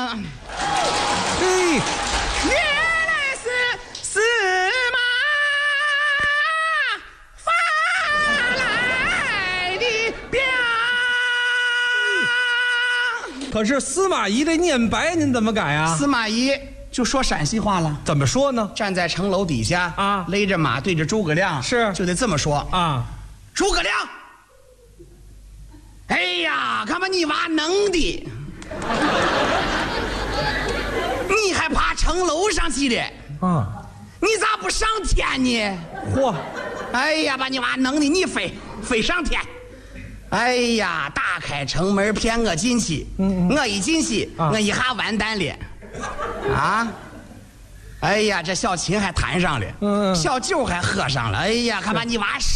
嘿， 原来是司马发来的表。 可是司马懿这念白您怎么改啊？ 司马懿就说陕西话了， 怎么说呢？ 站在城楼底下啊， 勒着马对着诸葛亮， 是就得这么说啊。 诸葛亮，哎呀，看把你娃能的，你还爬城楼上去的啊？ 你咋不上天呢？ 嚯！ 哎呀，把你娃能的，你飞上天！哎呀，打开城门骗我进去，我一进去，我一下完蛋了，啊！哎呀，这小琴还弹上了，小酒还喝上了，哎呀，看把你娃